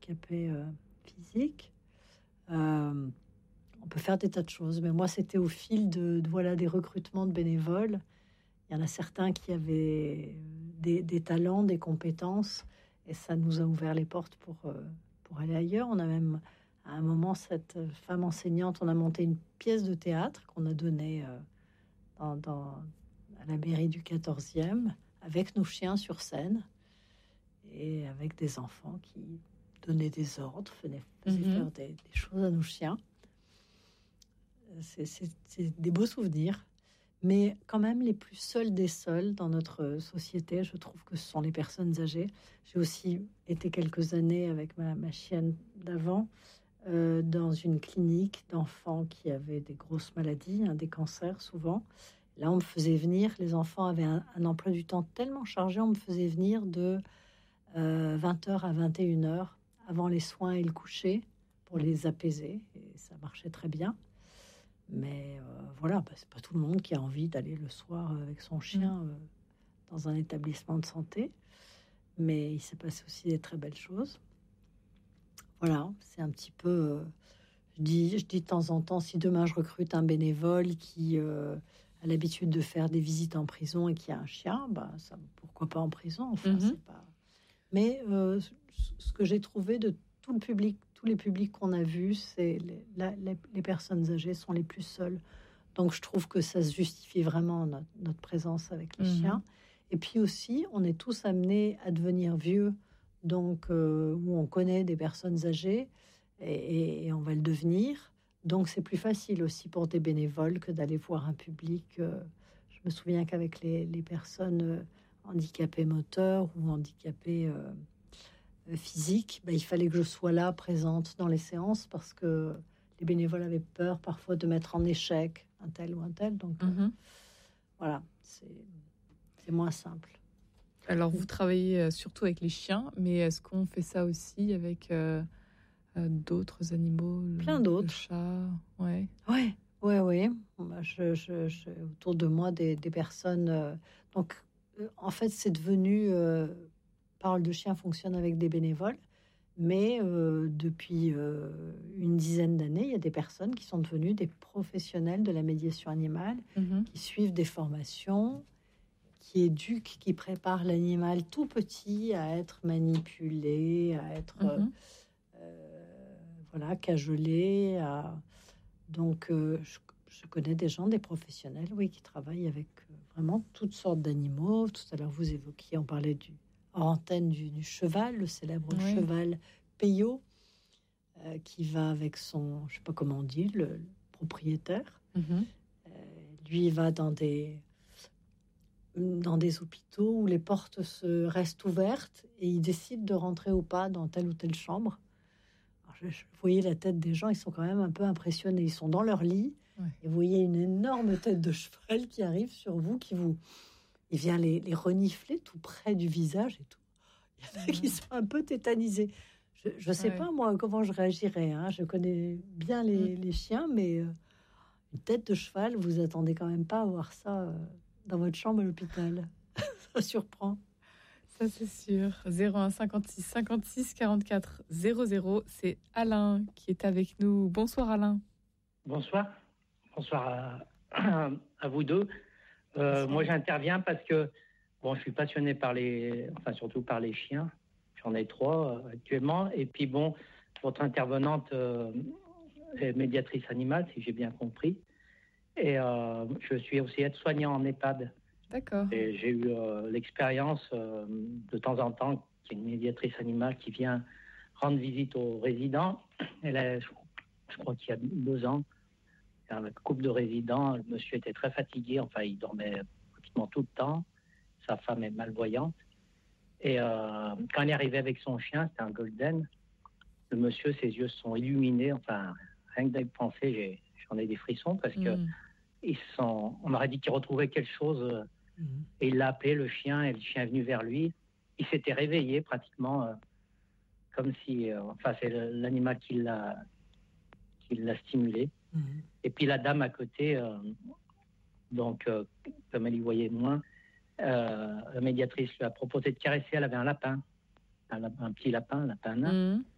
handicapés physiques. On peut faire des tas de choses, mais moi, c'était au fil des recrutements de bénévoles. Il y en a certains qui avaient des talents, des compétences, et ça nous a ouvert les portes pour aller ailleurs. On a même, à un moment, cette femme enseignante, on a monté une pièce de théâtre qu'on a donnée à la mairie du 14e, avec nos chiens sur scène, et avec des enfants qui donnaient des ordres, faisaient faire des choses à nos chiens. C'est des beaux souvenirs, mais quand même les plus seuls des seuls dans notre société, je trouve que ce sont les personnes âgées. J'ai aussi été quelques années avec ma chienne d'avant dans une clinique d'enfants qui avaient des grosses maladies, des cancers souvent. Là, on me faisait venir, les enfants avaient un emploi du temps tellement chargé, on me faisait venir de 20h à 21h avant les soins et le coucher pour les apaiser, et ça marchait très bien. Mais c'est pas tout le monde qui a envie d'aller le soir avec son chien dans un établissement de santé. Mais il s'est passé aussi des très belles choses. Voilà, c'est un petit peu... je dis de temps en temps, si demain je recrute un bénévole qui a l'habitude de faire des visites en prison et qui a un chien, pourquoi pas en prison, c'est pas... Mais ce que j'ai trouvé de tout le public, tous les publics qu'on a vus, c'est les personnes âgées sont les plus seules. Donc, je trouve que ça se justifie vraiment notre présence avec les chiens. Et puis aussi, on est tous amenés à devenir vieux, donc où on connaît des personnes âgées et on va le devenir. Donc, c'est plus facile aussi pour des bénévoles que d'aller voir un public. Je me souviens qu'avec les personnes handicapées moteurs ou handicapées physique, il fallait que je sois là, présente dans les séances, parce que les bénévoles avaient peur parfois de mettre en échec un tel ou un tel. Donc voilà, c'est moins simple. Alors vous travaillez surtout avec les chiens, mais est-ce qu'on fait ça aussi avec d'autres animaux? Plein d'autres. Le chat, ouais. Je autour de moi des personnes. Donc en fait, c'est devenu... Parole de chien fonctionne avec des bénévoles, mais depuis une dizaine d'années, il y a des personnes qui sont devenues des professionnels de la médiation animale, qui suivent des formations, qui éduquent, qui préparent l'animal tout petit à être manipulé, à être cajolé. Donc, je connais des gens, des professionnels, qui travaillent avec vraiment toutes sortes d'animaux. Tout à l'heure, vous évoquiez, on parlait en antenne du cheval, le célèbre cheval Peyo, qui va avec son, je sais pas comment on dit, le propriétaire. Lui, il va dans des hôpitaux où les portes restent ouvertes et il décide de rentrer ou pas dans telle ou telle chambre. Alors, je voyais la tête des gens, ils sont quand même un peu impressionnés. Ils sont dans leur lit et vous voyez une énorme tête de cheval qui arrive sur vous, il vient les renifler tout près du visage et tout. Il y en a qui sont un peu tétanisés. Je ne sais pas, moi, comment je réagirais. Je connais bien les chiens, mais une tête de cheval, vous attendez quand même pas à voir ça dans votre chambre à l'hôpital. Ça surprend. Ça, c'est sûr. 01 56 56 44 00. C'est Alain qui est avec nous. Bonsoir, Alain. Bonsoir. Bonsoir à vous deux. Moi, j'interviens parce que je suis passionné surtout par les chiens. J'en ai 3 actuellement. Et puis votre intervenante est médiatrice animale, si j'ai bien compris. Et je suis aussi aide-soignant en EHPAD. D'accord. Et j'ai eu l'expérience de temps en temps qu'il y a une médiatrice animale qui vient rendre visite aux résidents. Et là, je crois qu'il y a 2 ans, un couple de résidents, le monsieur était très fatigué, il dormait pratiquement tout le temps, sa femme est malvoyante, et quand il est arrivé avec son chien, c'était un golden, le monsieur, ses yeux se sont illuminés, rien que d'y penser, j'en ai des frissons, parce que on aurait dit qu'il retrouvait quelque chose, et il l'a appelé, le chien, et le chien est venu vers lui, il s'était réveillé pratiquement, comme si, c'est l'animal qui l'a stimulé. Et puis la dame à côté, comme elle y voyait moins, la médiatrice lui a proposé de caresser. Elle avait un lapin, un petit lapin nain.